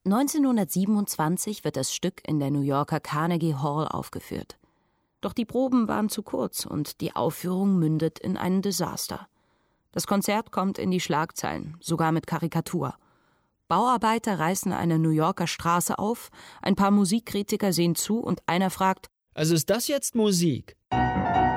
1927 wird das Stück in der New Yorker Carnegie Hall aufgeführt. Doch die Proben waren zu kurz und die Aufführung mündet in ein Desaster. Das Konzert kommt in die Schlagzeilen, sogar mit Karikatur. Bauarbeiter reißen eine New Yorker Straße auf, ein paar Musikkritiker sehen zu und einer fragt: Also ist das jetzt Musik?